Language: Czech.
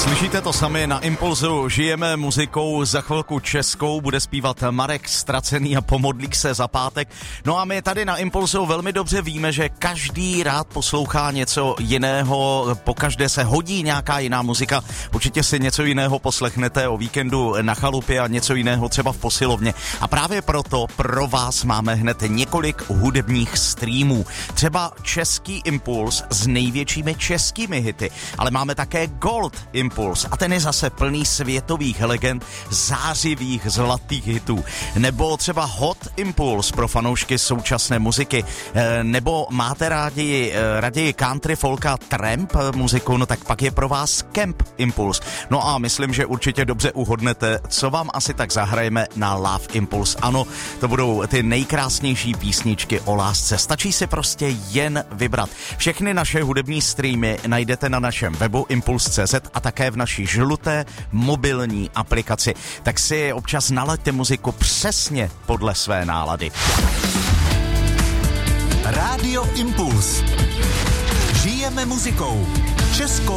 Slyšíte to sami, na Impulzu žijeme muzikou, za chvilku českou bude zpívat Marek Ztracený a Pomodlík se za pátek. No a my tady na Impulzu velmi dobře víme, že každý rád poslouchá něco jiného, pokaždé se hodí nějaká jiná muzika, určitě si něco jiného poslechnete o víkendu na chalupě a něco jiného třeba v posilovně. A právě proto pro vás máme hned několik hudebních streamů. Třeba český Impuls s největšími českými hity, ale máme také Gold Impuls a ten je zase plný světových legend, zářivých zlatých hitů. Nebo třeba Hot Impuls pro fanoušky současné muziky. Nebo máte raději country, folka, tramp muziku, no tak pak je pro vás Camp Impuls. No a myslím, že určitě dobře uhodnete, co vám asi tak zahrajeme na Love Impuls. Ano, to budou ty nejkrásnější písničky o lásce. Stačí si prostě jen vybrat. Všechny naše hudební streamy najdete na našem webu impuls.cz a také v naší žluté mobilní aplikaci. Tak si občas nalaďte muziku přesně podle své nálady. Rádio Impuls. Žijeme muzikou. Českou